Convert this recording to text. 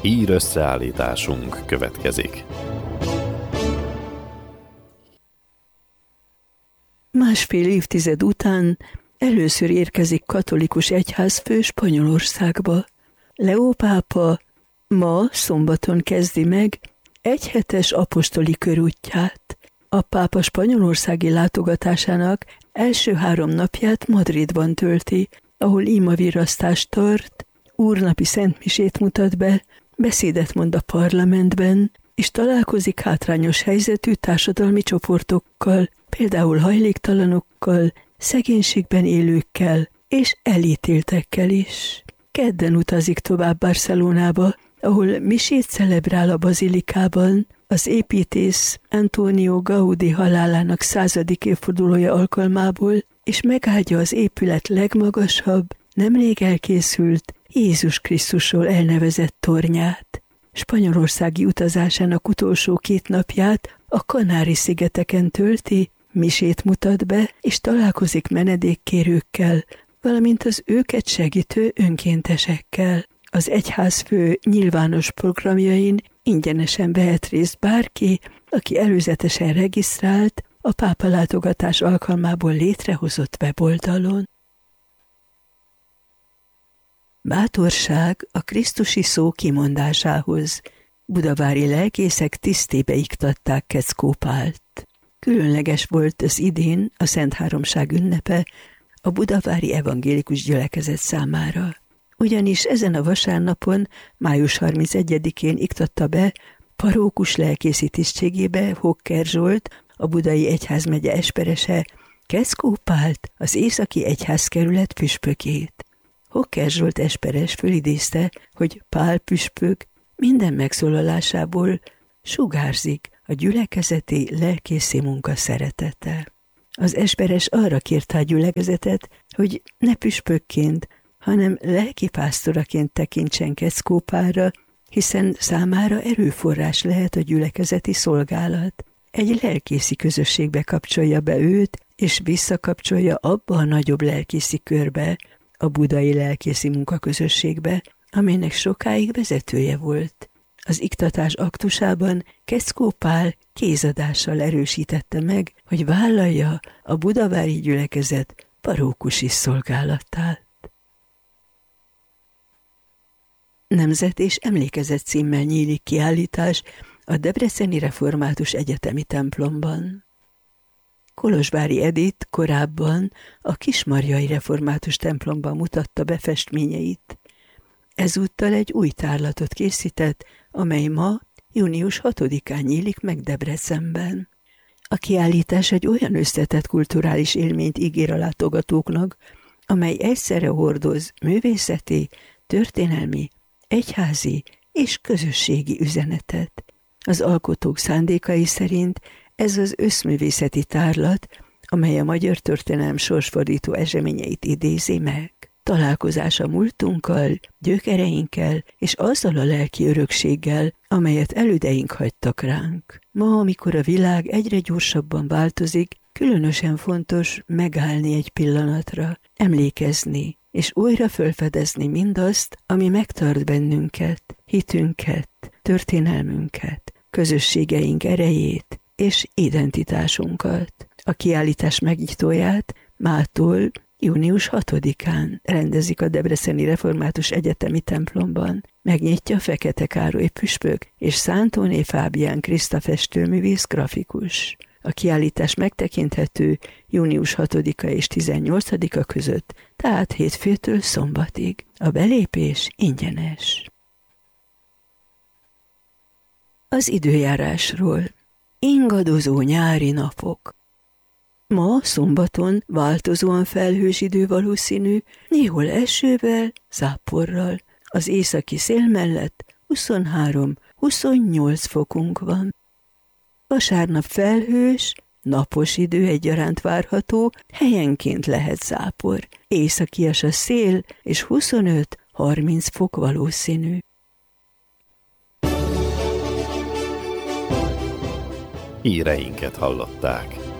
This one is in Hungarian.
Hír összeállításunk következik. Másfél évtized után először érkezik katolikus egyházfő Spanyolországba. Leó pápa ma szombaton kezdi meg egyhetes apostoli körútját. A pápa spanyolországi látogatásának első 3 napját Madridban tölti, ahol imavirasztást tart, úrnapi szentmisét mutat be, beszédet mond a parlamentben, és találkozik hátrányos helyzetű társadalmi csoportokkal, például hajléktalanokkal, szegénységben élőkkel és elítéltekkel is. Kedden utazik tovább Barcelonába, ahol misét celebrál a bazilikában, az építész Antonio Gaudí halálának 100. évfordulója alkalmából, és megáldja az épület legmagasabb, nemrég elkészült Jézus Krisztusról elnevezett tornyát. Spanyolországi utazásának utolsó 2 napját a Kanári-szigeteken tölti, misét mutat be, és találkozik menedékkérőkkel, valamint az őket segítő önkéntesekkel. Az egyházfő nyilvános programjain ingyenesen vehet részt bárki, aki előzetesen regisztrált a pápa látogatás alkalmából létrehozott weboldalon. Bátorság a krisztusi szó kimondásához. Budavári lelkészek tisztébe iktatták Keckó Pált. Különleges volt az idén a Szent Háromság ünnepe a budavári evangélikus gyülekezet számára. Ugyanis ezen a vasárnapon, május 31-én iktatta be parókus lelkészi tisztségébe Hokker Zsolt, a budai egyházmegye esperese, Keckó Pált, az északi egyházkerület püspökét. Hokker Zsolt esperes fölidézte, hogy Pál püspök minden megszólalásából sugárzik a gyülekezeti lelkészi munka szeretete. Az esperes arra kérte a gyülekezetet, hogy ne püspökként, hanem lelkipásztoraként tekintsen Keckó Pálra, hiszen számára erőforrás lehet a gyülekezeti szolgálat. Egy lelkészi közösségbe kapcsolja be őt, és visszakapcsolja abba a nagyobb lelkészi körbe, a budai lelkészi munkaközösségbe, amelynek sokáig vezetője volt. Az iktatás aktusában Keckó Pál kézadással erősítette meg, hogy vállalja a budavári gyülekezet parókusi szolgálatát. Nemzet és emlékezet címmel nyílik kiállítás a Debreceni Református Egyetemi templomban. Kolozsvári Edith korábban a Kismarjai Református templomban mutatta be festményeit. Ezúttal egy új tárlatot készített, amely ma, június 6-án nyílik meg Debrecenben. A kiállítás egy olyan összetett kulturális élményt ígér a látogatóknak, amely egyszerre hordoz művészeti, történelmi, egyházi és közösségi üzenetet. Az alkotók szándékai szerint ez az összművészeti tárlat, amely a magyar történelem sorsfordító eseményeit idézi meg. Találkozása múltunkkal, gyökereinkkel és azzal a lelki örökséggel, amelyet elődeink hagytak ránk. Ma, amikor a világ egyre gyorsabban változik, különösen fontos megállni egy pillanatra, emlékezni, és újra felfedezni mindazt, ami megtart bennünket, hitünket, történelmünket, közösségeink erejét és identitásunkat. A kiállítás megnyitóját mától június 6-án rendezik a Debreceni Református Egyetemi templomban. Megnyitja Fekete Károly püspök és Szántóné Fábián Kriszta festőművész grafikus. A kiállítás megtekinthető június 6-a és 18-a között, tehát hétfőtől szombatig. A belépés ingyenes. Az időjárásról. Ingadozó nyári napok. Ma szombaton változóan felhős idő valószínű, néhol esővel, záporral. Az északi szél mellett 23-28 fokunk van. Vasárnap felhős, napos idő egyaránt várható, helyenként lehet zápor. Északias a szél, és 25-30 fok valószínű. Híreinket hallották.